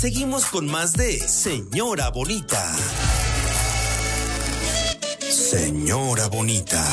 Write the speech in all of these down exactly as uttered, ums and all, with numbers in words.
seguimos con más de Señora Bonita. Señora Bonita.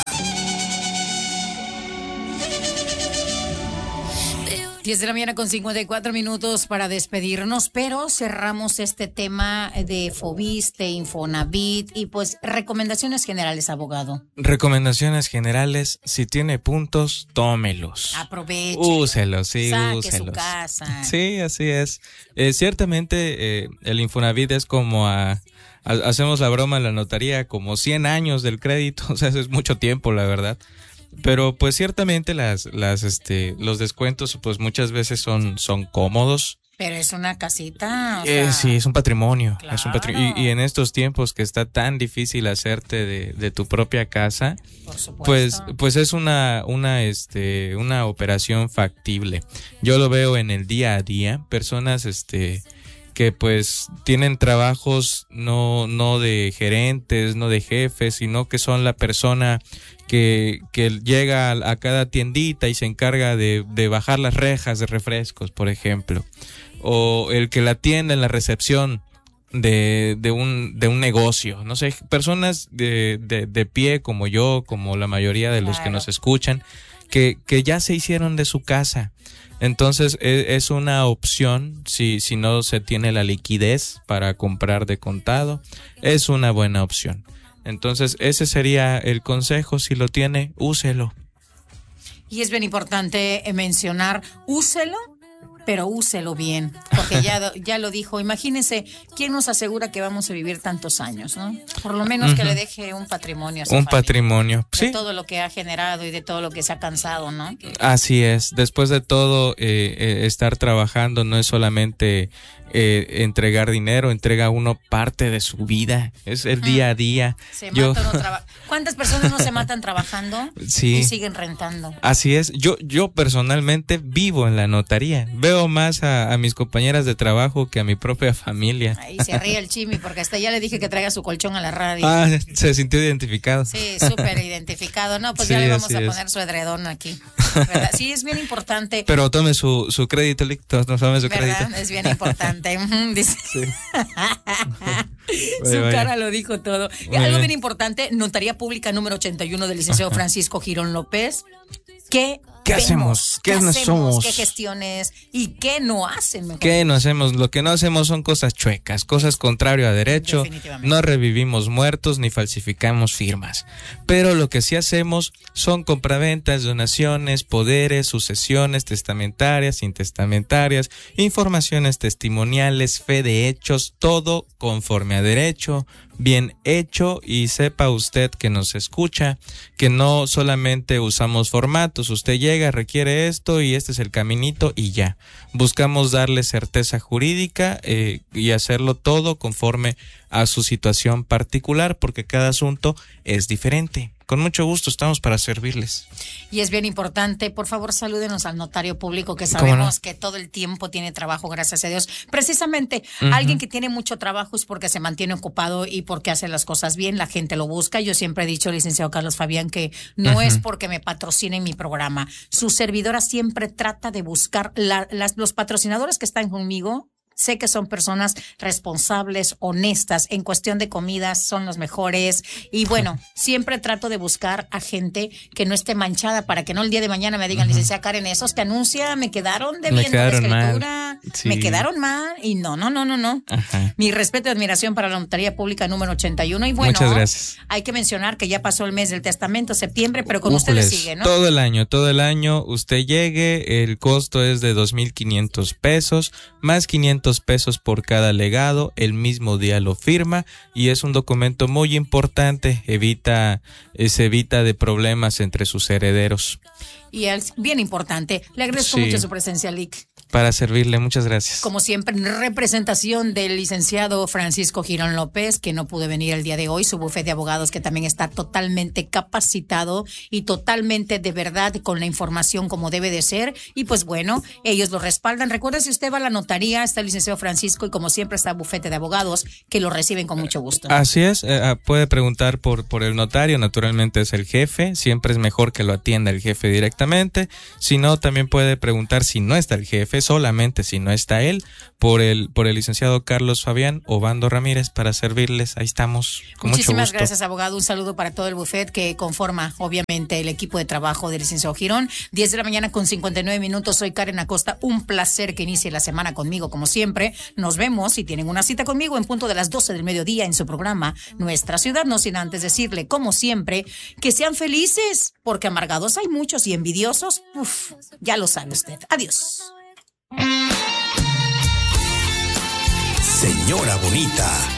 diez de la mañana con cincuenta y cuatro minutos para despedirnos, pero cerramos este tema de Foviste, Infonavit y pues recomendaciones generales, abogado. Recomendaciones generales, si tiene puntos, tómelos. Aproveche. Úselos, sí, saque úselos. su casa. Sí, así es. Eh, ciertamente eh, el Infonavit es como a, a... Hacemos la broma en la notaría, como cien años del crédito, o sea, es mucho tiempo, la verdad. Pero pues ciertamente las las este los descuentos pues muchas veces son son cómodos. Pero es una casita, o eh, sea, sí, es un patrimonio, claro. es un patrimonio. Y, y en estos tiempos que está tan difícil hacerte de, de tu propia casa, por supuesto. pues pues es una una este una operación factible. Yo lo veo en el día a día, personas este que pues tienen trabajos no no de gerentes, no de jefes, sino que son la persona que que llega a, a cada tiendita y se encarga de, de bajar las rejas de refrescos, por ejemplo, o el que la atiende en la recepción de, de un de un negocio, no sé, personas de, de, de pie como yo, como la mayoría de los claro. que nos escuchan, que, que ya se hicieron de su casa. Entonces es una opción si, si no se tiene la liquidez para comprar de contado, es una buena opción. Entonces ese sería el consejo, si lo tiene, úselo. Y es bien importante mencionar, úselo, pero úselo bien, porque ya, ya lo dijo, imagínense, ¿quién nos asegura que vamos a vivir tantos años, no? Por lo menos uh-huh. que le deje un patrimonio a su Un familia, patrimonio, de sí. todo lo que ha generado y de todo lo que se ha cansado, ¿no? Así es, después de todo, eh, eh, estar trabajando no es solamente eh, entregar dinero, entrega uno parte de su vida, es el uh-huh. día a día. Se Yo... matan o traba... ¿Cuántas personas no se matan trabajando sí. y siguen rentando? Así es, yo yo personalmente vivo en la notaría, veo más a, a mis compañeras de trabajo que a mi propia familia. Ahí se ríe el Chimi porque hasta ya le dije que traiga su colchón a la radio. Ah, se sintió identificado. Sí, súper identificado. No, pues sí, ya le vamos a es. poner su edredón aquí, ¿verdad? Sí, es bien importante. Pero tome su, su crédito, Licto, no tome su ¿verdad? crédito. Es bien importante. Dice. Sí. Su vaya, cara vaya. lo dijo todo. Muy Algo bien. bien importante, Notaría Pública número ochenta y uno del licenciado Ajá. Francisco Girón López. ¿Qué, ¿Qué vemos? hacemos? ¿Qué, ¿Qué no hacemos? somos? ¿Qué gestiones? ¿Y qué no hacen? Mejor? ¿Qué no hacemos? Lo que no hacemos son cosas chuecas, cosas contrario a derecho. No revivimos muertos ni falsificamos firmas. Pero lo que sí hacemos son compraventas, donaciones, poderes, sucesiones testamentarias, intestamentarias, informaciones testimoniales, fe de hechos, todo conforme a derecho, bien hecho. Y sepa usted que nos escucha que no solamente usamos formatos, usted llega, requiere esto y este es el caminito y ya. Buscamos darle certeza jurídica eh, y hacerlo todo conforme a su situación particular, porque cada asunto es diferente. Con mucho gusto estamos para servirles. Y es bien importante, por favor, salúdenos al notario público, que sabemos no? que todo el tiempo tiene trabajo, gracias a Dios. Precisamente, uh-huh. alguien que tiene mucho trabajo es porque se mantiene ocupado y porque hace las cosas bien, la gente lo busca. Yo siempre he dicho, licenciado Carlos Fabián, que no uh-huh. es porque me patrocinen mi programa. Su servidora siempre trata de buscar la, las, los patrocinadores que están conmigo. Sé que son personas responsables, honestas, en cuestión de comidas son los mejores y bueno, siempre trato de buscar a gente que no esté manchada para que no el día de mañana me digan, uh-huh. licenciada Karen, esos que anuncia me quedaron debiendo la escritura, sí. me quedaron mal y no, no, no, no, no. Ajá. Mi respeto y admiración para la Notaría Pública número ochenta y uno y bueno, muchas gracias. Hay que mencionar que ya pasó el mes del testamento, septiembre, pero con Úpules, ustedes sigue, ¿no? Todo el año, todo el año usted llegue, el costo es de dos mil quinientos pesos, más quinientos pesos por cada legado, el mismo día lo firma y es un documento muy importante, evita, eh, se evita de problemas entre sus herederos. Y es bien importante, le agradezco sí. mucho su presencia, Lic. Para servirle, muchas gracias. Como siempre, en representación del licenciado Francisco Girón López, que no pudo venir el día de hoy, su bufete de abogados que también está totalmente capacitado y totalmente de verdad con la información como debe de ser. Y pues bueno, ellos lo respaldan. Recuerda, si usted va a la notaría, está el licenciado Francisco y como siempre está el bufete de abogados que lo reciben con mucho gusto. Así es, eh, puede preguntar por, por el notario, naturalmente es el jefe, siempre es mejor que lo atienda el jefe directamente. Si no, también puede preguntar si no está el jefe, solamente si no está él, por el, por el licenciado Carlos Fabián Obando Ramírez, para servirles. Ahí estamos, con mucho gusto. Muchísimas gracias, abogado. Un saludo para todo el buffet que conforma, obviamente, el equipo de trabajo del licenciado Girón. diez de la mañana con cincuenta y nueve minutos. Soy Karen Acosta. Un placer que inicie la semana conmigo, como siempre. Nos vemos, si tienen una cita conmigo, en punto de las doce del mediodía en su programa Nuestra Ciudad. No sin antes decirle, como siempre, que sean felices, porque amargados hay muchos y envidiosos, uf, ya lo sabe usted. Adiós. Señora Bonita.